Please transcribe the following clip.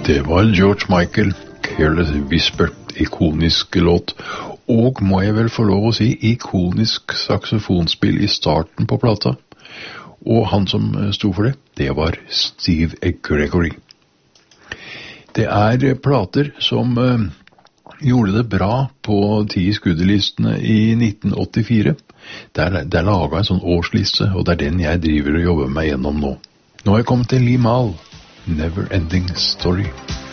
Det var George Michael, Careless Whisper, ikonisk låt, og må jeg vel få lov å si, ikonisk saksofonspill i starten på plata. Og han som sto for det, det var Steve Gregory. Det er plater som gjorde det bra på 10 skuddelistene i 1984. Det er laget en sånn årsliste, og det er den jeg driver og jobber meg gjennom nå. Nå har jeg kommet til Limahl, Never Ending Story.